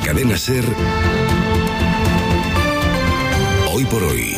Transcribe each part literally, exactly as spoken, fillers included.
Cadena SER, Hoy por Hoy,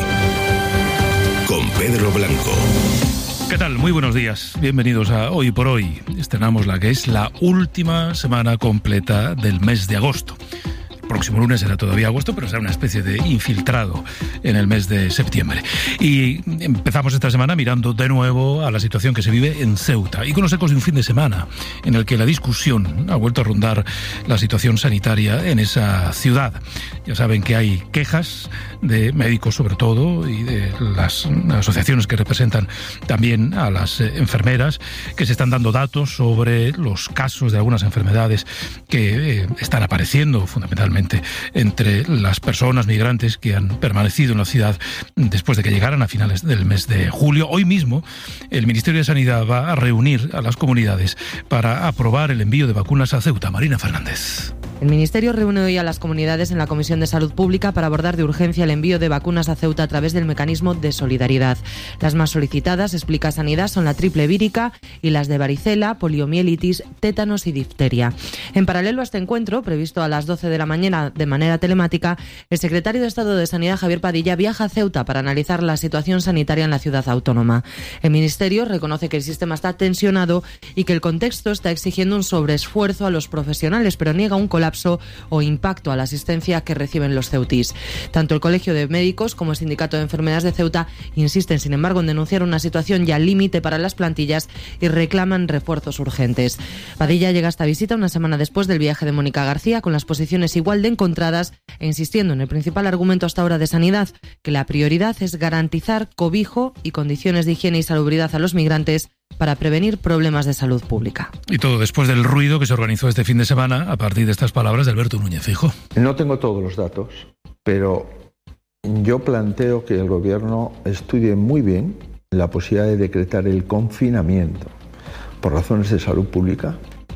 con Pedro Blanco. ¿Qué tal? Muy buenos días. Bienvenidos a Hoy por Hoy. Estrenamos la que es la última semana completa del mes de agosto. El próximo lunes será todavía agosto, pero será una especie de infiltrado en el mes de septiembre. Y empezamos esta semana mirando de nuevo a la situación que se vive en Ceuta y con los ecos de un fin de semana en el que la discusión ha vuelto a rondar la situación sanitaria en esa ciudad. Ya saben que hay quejas de médicos sobre todo y de las asociaciones que representan también a las enfermeras, que se están dando datos sobre los casos de algunas enfermedades que eh, están apareciendo fundamentalmente entre las personas migrantes que han permanecido en la ciudad después de que llegaran a finales del mes de julio. Hoy mismo el Ministerio de Sanidad va a reunir a las comunidades para aprobar el envío de vacunas a Ceuta. Marina Fernández. El Ministerio reúne hoy a las comunidades en la Comisión de Salud Pública para abordar de urgencia el envío de vacunas a Ceuta a través del mecanismo de solidaridad. Las más solicitadas, explica Sanidad, son la triple vírica y las de varicela, poliomielitis, tétanos y difteria. En paralelo a este encuentro, previsto a las doce de la mañana de manera telemática, el secretario de Estado de Sanidad, Javier Padilla, viaja a Ceuta para analizar la situación sanitaria en la ciudad autónoma. El Ministerio reconoce que el sistema está tensionado y que el contexto está exigiendo un sobreesfuerzo a los profesionales, pero niega un colapso o impacto a la asistencia que reciben los ceutís. Tanto el Colegio de Médicos como el Sindicato de Enfermeras de Ceuta insisten, sin embargo, en denunciar una situación ya límite para las plantillas y reclaman refuerzos urgentes. Padilla llega a esta visita una semana después del viaje de Mónica García, con las posiciones igual de encontradas e insistiendo en el principal argumento hasta ahora de Sanidad, que la prioridad es garantizar cobijo y condiciones de higiene y salubridad a los migrantes para prevenir problemas de salud pública. Y todo después del ruido que se organizó este fin de semana a partir de estas palabras de Alberto Núñez Feijóo. No tengo todos los datos, pero yo planteo que el Gobierno estudie muy bien la posibilidad de decretar el confinamiento por razones de salud pública.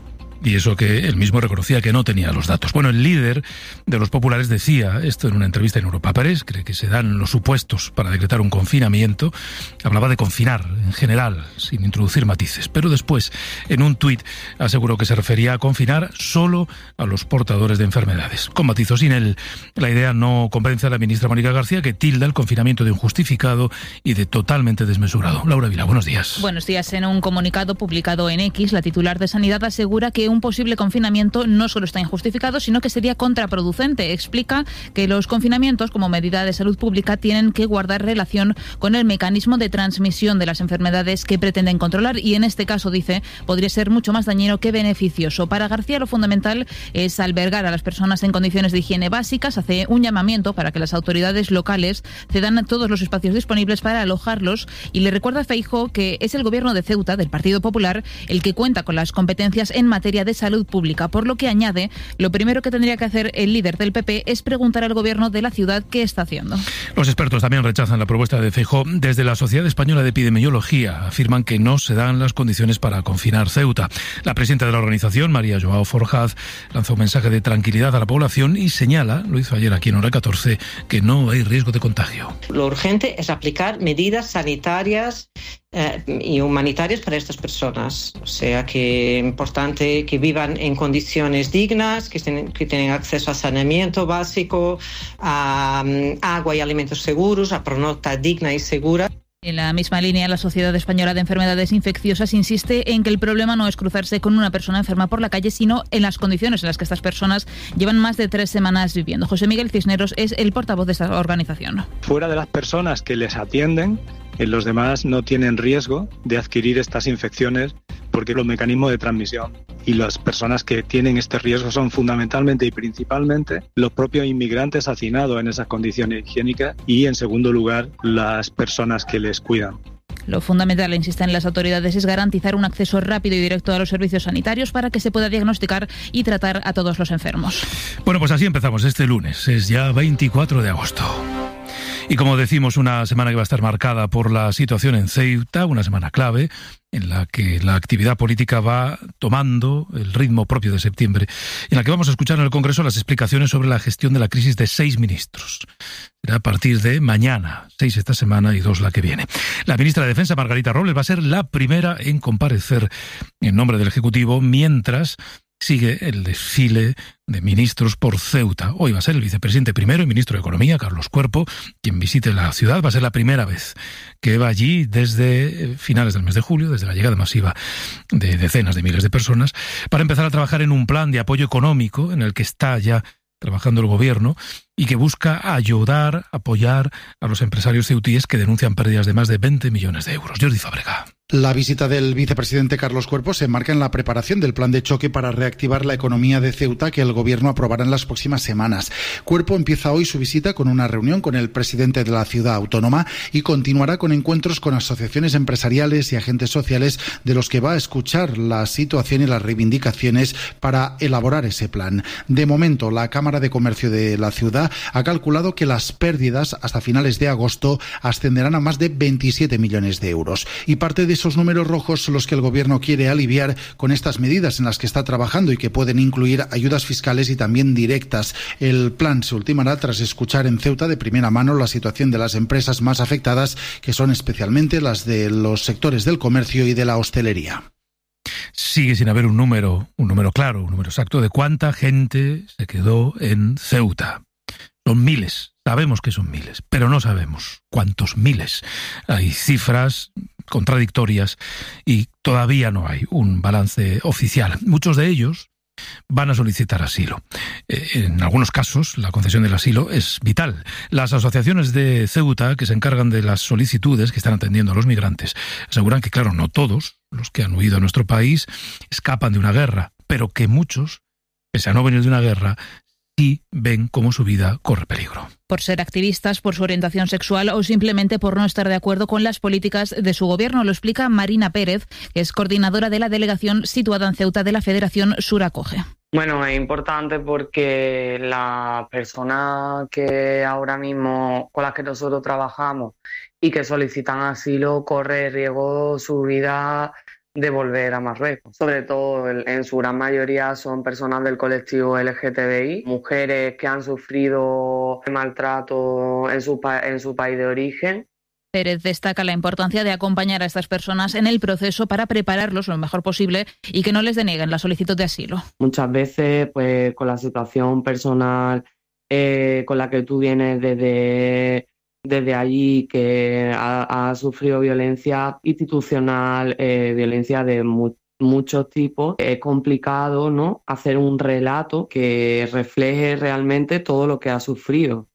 Y eso que él mismo reconocía que no tenía los datos. Bueno, el líder de los populares decía esto en una entrevista en Europa Press, cree que se dan los supuestos para decretar un confinamiento. Hablaba de confinar en general, sin introducir matices. Pero después, en un tuit, aseguró que se refería a confinar solo a los portadores de enfermedades. Con matizos, sin él, la idea no convence a la ministra Mónica García, que tilda el confinamiento de injustificado y de totalmente desmesurado. Laura Vila, buenos días. Buenos días. En un comunicado publicado en X, la titular de Sanidad asegura que un posible confinamiento no solo está injustificado, sino que sería contraproducente. Explica que los confinamientos, como medida de salud pública, tienen que guardar relación con el mecanismo de transmisión de las enfermedades que pretenden controlar y, en este caso, dice, podría ser mucho más dañino que beneficioso. Para García, lo fundamental es albergar a las personas en condiciones de higiene básicas. Hace un llamamiento para que las autoridades locales cedan todos los espacios disponibles para alojarlos y le recuerda a Feijóo que es el gobierno de Ceuta, del Partido Popular, el que cuenta con las competencias en materia de salud pública, por lo que añade, lo primero que tendría que hacer el líder del P P es preguntar al gobierno de la ciudad qué está haciendo. Los expertos también rechazan la propuesta de Feijóo. Desde la Sociedad Española de Epidemiología afirman que no se dan las condiciones para confinar Ceuta. La presidenta de la organización, María Joao Forjaz, lanzó un mensaje de tranquilidad a la población y señala, lo hizo ayer aquí en Hora catorce, que no hay riesgo de contagio. Lo urgente es aplicar medidas sanitarias eh, y humanitarias para estas personas. O sea, que es importante que vivan en condiciones dignas, que tienen, que tienen acceso a saneamiento básico, a um, agua y alimentos seguros, a pernocta digna y segura. En la misma línea, la Sociedad Española de Enfermedades Infecciosas insiste en que el problema no es cruzarse con una persona enferma por la calle, sino en las condiciones en las que estas personas llevan más de tres semanas viviendo. José Miguel Cisneros es el portavoz de esta organización. Fuera de las personas que les atienden, los demás no tienen riesgo de adquirir estas infecciones porque los mecanismos de transmisión y las personas que tienen este riesgo son fundamentalmente y principalmente los propios inmigrantes hacinados en esas condiciones higiénicas y, en segundo lugar, las personas que les cuidan. Lo fundamental, insisten las autoridades, es garantizar un acceso rápido y directo a los servicios sanitarios para que se pueda diagnosticar y tratar a todos los enfermos. Bueno, pues así empezamos este lunes, es ya veinticuatro de agosto. Y como decimos, una semana que va a estar marcada por la situación en Ceuta, una semana clave en la que la actividad política va tomando el ritmo propio de septiembre, en la que vamos a escuchar en el Congreso las explicaciones sobre la gestión de la crisis de seis ministros. Será a partir de mañana, seis esta semana y dos la que viene. La ministra de Defensa, Margarita Robles, va a ser la primera en comparecer en nombre del Ejecutivo, mientras sigue el desfile de ministros por Ceuta. Hoy va a ser el vicepresidente primero y ministro de Economía, Carlos Cuerpo, quien visite la ciudad. Va a ser la primera vez que va allí desde finales del mes de julio, desde la llegada masiva de decenas de miles de personas, para empezar a trabajar en un plan de apoyo económico en el que está ya trabajando el gobierno y que busca ayudar, apoyar a los empresarios ceutíes que denuncian pérdidas de más de veinte millones de euros. Jordi Fábrega. La visita del vicepresidente Carlos Cuerpo se enmarca en la preparación del plan de choque para reactivar la economía de Ceuta que el gobierno aprobará en las próximas semanas. Cuerpo empieza hoy su visita con una reunión con el presidente de la ciudad autónoma y continuará con encuentros con asociaciones empresariales y agentes sociales de los que va a escuchar la situación y las reivindicaciones para elaborar ese plan. De momento, la Cámara de Comercio de la ciudad ha calculado que las pérdidas hasta finales de agosto ascenderán a más de veintisiete millones de euros. Y parte de esos números rojos son los que el gobierno quiere aliviar con estas medidas en las que está trabajando y que pueden incluir ayudas fiscales y también directas. El plan se ultimará tras escuchar en Ceuta de primera mano la situación de las empresas más afectadas, que son especialmente las de los sectores del comercio y de la hostelería. Sigue sin haber un número, un número claro, un número exacto de cuánta gente se quedó en Ceuta. Son miles, sabemos que son miles, pero no sabemos cuántos miles. Hay cifras contradictorias y todavía no hay un balance oficial. Muchos de ellos van a solicitar asilo. En algunos casos, la concesión del asilo es vital. Las asociaciones de Ceuta, que se encargan de las solicitudes que están atendiendo a los migrantes, aseguran que, claro, no todos los que han huido a nuestro país escapan de una guerra, pero que muchos, pese a no venir de una guerra, sí ven cómo su vida corre peligro. Por ser activistas, por su orientación sexual o simplemente por no estar de acuerdo con las políticas de su gobierno. Lo explica Marina Pérez, que es coordinadora de la delegación situada en Ceuta de la Federación Sur Acoge. Bueno, es importante porque las personas que ahora mismo con las que nosotros trabajamos y que solicitan asilo corre riesgo su vida de volver a Marruecos. Sobre todo, en su gran mayoría son personas del colectivo L G T B I, mujeres que han sufrido maltrato en su, pa- en su país de origen. Pérez destaca la importancia de acompañar a estas personas en el proceso para prepararlos lo mejor posible y que no les deneguen la solicitud de asilo. Muchas veces, pues, con la situación personal eh, con la que tú vienes desde... desde allí, que ha, ha sufrido violencia institucional, eh, violencia de mu- muchos tipos, es complicado, ¿no?, hacer un relato que refleje realmente todo lo que ha sufrido.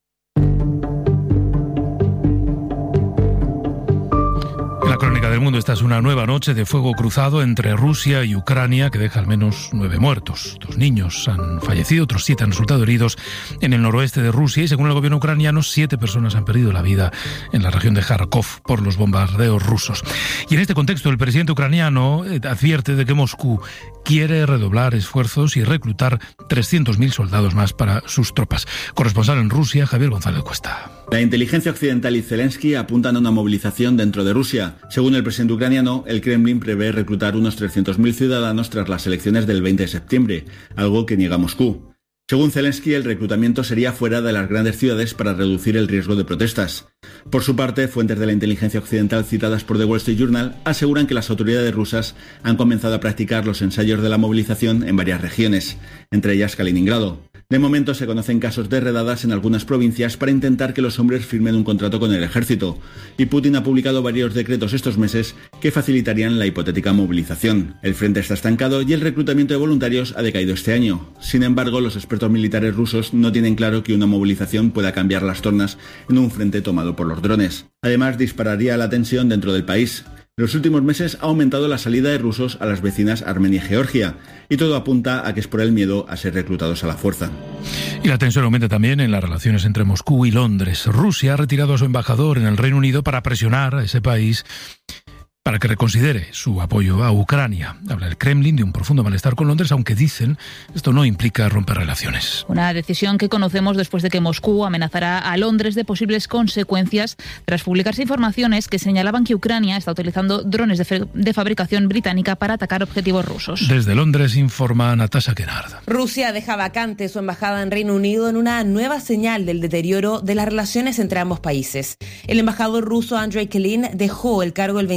En la crónica del mundo, esta es una nueva noche de fuego cruzado entre Rusia y Ucrania que deja al menos nueve muertos. Dos niños han fallecido, otros siete han resultado heridos en el noroeste de Rusia y, según el gobierno ucraniano, siete personas han perdido la vida en la región de Kharkov por los bombardeos rusos. Y en este contexto, el presidente ucraniano advierte de que Moscú quiere redoblar esfuerzos y reclutar trescientos mil soldados más para sus tropas. Corresponsal en Rusia, Javier González Cuesta. La inteligencia occidental y Zelensky apuntan a una movilización dentro de Rusia. Según el presidente ucraniano, el Kremlin prevé reclutar unos trescientos mil ciudadanos tras las elecciones del veinte de septiembre, algo que niega Moscú. Según Zelensky, el reclutamiento sería fuera de las grandes ciudades para reducir el riesgo de protestas. Por su parte, fuentes de la inteligencia occidental citadas por The Wall Street Journal aseguran que las autoridades rusas han comenzado a practicar los ensayos de la movilización en varias regiones, entre ellas Kaliningrado. De momento se conocen casos de redadas en algunas provincias para intentar que los hombres firmen un contrato con el ejército, y Putin ha publicado varios decretos estos meses que facilitarían la hipotética movilización. El frente está estancado y el reclutamiento de voluntarios ha decaído este año. Sin embargo, los expertos militares rusos no tienen claro que una movilización pueda cambiar las tornas en un frente tomado por los drones. Además, dispararía la tensión dentro del país. En los últimos meses ha aumentado la salida de rusos a las vecinas Armenia y Georgia, y todo apunta a que es por el miedo a ser reclutados a la fuerza. Y la tensión aumenta también en las relaciones entre Moscú y Londres. Rusia ha retirado a su embajador en el Reino Unido para presionar a ese país para que reconsidere su apoyo a Ucrania. Habla el Kremlin de un profundo malestar con Londres, aunque dicen esto no implica romper relaciones. Una decisión que conocemos después de que Moscú amenazará a Londres de posibles consecuencias tras publicarse informaciones que señalaban que Ucrania está utilizando drones de, fe- de fabricación británica para atacar objetivos rusos. Desde Londres informa Natasha Kennard. Rusia deja vacante su embajada en Reino Unido en una nueva señal del deterioro de las relaciones entre ambos países. El embajador ruso Andrei Kelin dejó el cargo el veintiuno de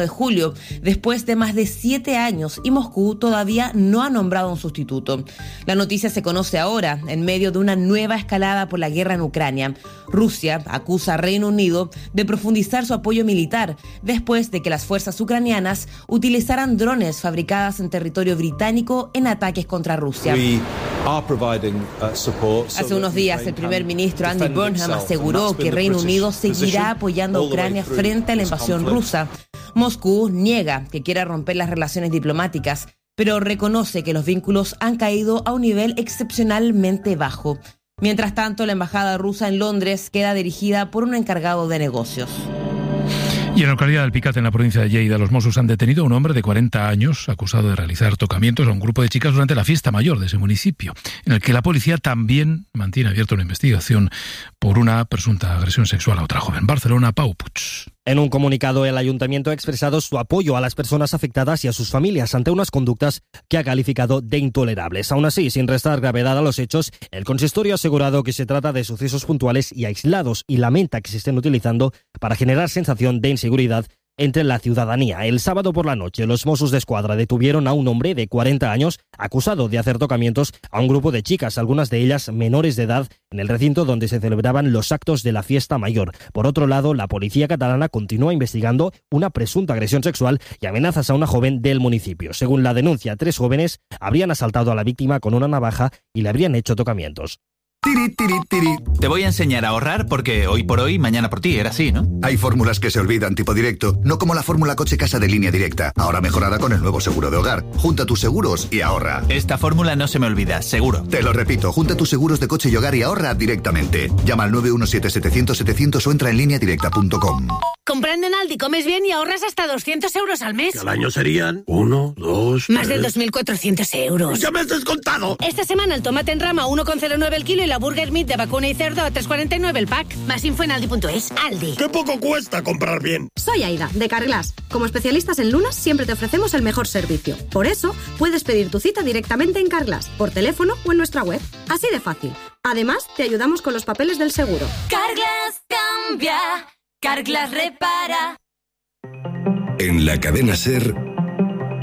julio, después de más de siete años, y Moscú todavía no ha nombrado un sustituto. La noticia se conoce ahora, en medio de una nueva escalada por la guerra en Ucrania. Rusia acusa a Reino Unido de profundizar su apoyo militar, después de que las fuerzas ucranianas utilizaran drones fabricadas en territorio británico en ataques contra Rusia. Hace unos días, el primer ministro Andy Burnham aseguró que Reino Unido seguirá apoyando a Ucrania frente a la invasión rusa. Moscú niega que quiera romper las relaciones diplomáticas, pero reconoce que los vínculos han caído a un nivel excepcionalmente bajo. Mientras tanto, la embajada rusa en Londres queda dirigida por un encargado de negocios. Y en la localidad de Alpicate, en la provincia de Lleida, los Mossos han detenido a un hombre de cuarenta años acusado de realizar tocamientos a un grupo de chicas durante la fiesta mayor de ese municipio, en el que la policía también mantiene abierta una investigación por una presunta agresión sexual a otra joven. Barcelona, Pau Puig. En un comunicado, el ayuntamiento ha expresado su apoyo a las personas afectadas y a sus familias ante unas conductas que ha calificado de intolerables. Aún así, sin restar gravedad a los hechos, el consistorio ha asegurado que se trata de sucesos puntuales y aislados y lamenta que se estén utilizando para generar sensación de inseguridad entre la ciudadanía. El sábado por la noche, los Mossos d'Esquadra detuvieron a un hombre de cuarenta años acusado de hacer tocamientos a un grupo de chicas, algunas de ellas menores de edad, en el recinto donde se celebraban los actos de la fiesta mayor. Por otro lado, la policía catalana continúa investigando una presunta agresión sexual y amenazas a una joven del municipio. Según la denuncia, tres jóvenes habrían asaltado a la víctima con una navaja y le habrían hecho tocamientos. Tiri, tiri, tiri. Te voy a enseñar a ahorrar porque hoy por hoy, mañana por ti, era así, ¿no? Hay fórmulas que se olvidan, tipo directo, no como la fórmula coche casa de Línea Directa, ahora mejorada con el nuevo seguro de hogar. Junta tus seguros y ahorra. Esta fórmula no se me olvida, seguro. Te lo repito, junta tus seguros de coche y hogar y ahorra directamente. Llama al nueve uno siete setecientos setecientos o entra en línea directa punto com. Comprando en Aldi comes bien y ahorras hasta doscientos euros al mes. Al año serían uno, dos, Más tres... de dos mil cuatrocientos euros. ¡Ya me has descontado! Esta semana el tomate en rama uno coma cero nueve el kilo y la burger meat de vacuna y cerdo a tres coma cuarenta y nueve el pack. Más info en aldi punto es. Aldi. ¡Qué poco cuesta comprar bien! Soy Aida, de Carglass. Como especialistas en lunas, siempre te ofrecemos el mejor servicio. Por eso, puedes pedir tu cita directamente en Carglass, por teléfono o en nuestra web. Así de fácil. Además, te ayudamos con los papeles del seguro. Carglass cambia, Carglass repara. En la cadena SER,